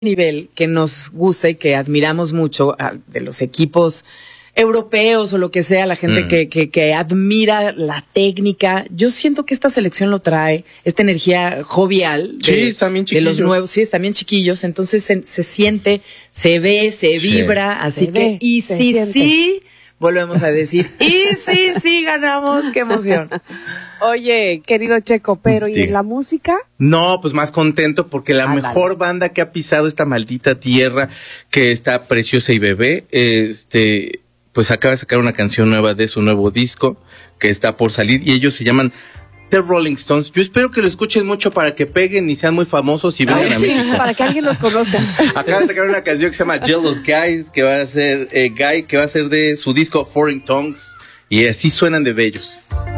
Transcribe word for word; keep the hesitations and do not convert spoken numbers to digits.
nivel que nos gusta y que admiramos mucho a, de los equipos europeos o lo que sea, la gente mm. que, que, que admira la técnica. Yo siento que esta selección lo trae, esta energía jovial de, sí, están bien de los nuevos, sí, están bien chiquillos, entonces se, se siente, se ve, se sí. vibra, así se que, ve, y sí, siente. sí, volvemos a decir, y sí, sí, ganamos, qué emoción. Oye, querido Checo, pero ¿y sí. en la música? No, pues más contento porque la ah, mejor dale. banda que ha pisado esta maldita tierra, que está preciosa y bebé, este, pues acaba de sacar una canción nueva de su nuevo disco que está por salir y ellos se llaman The Rolling Stones. Yo espero que lo escuchen mucho para que peguen y sean muy famosos y vengan Ay, a sí, México. Para que alguien los conozca. Acaba de sacar una canción que se llama Jealous Guys, que va a ser eh, Guy, que va a ser de su disco Foreign Tongues, y así suenan de bellos.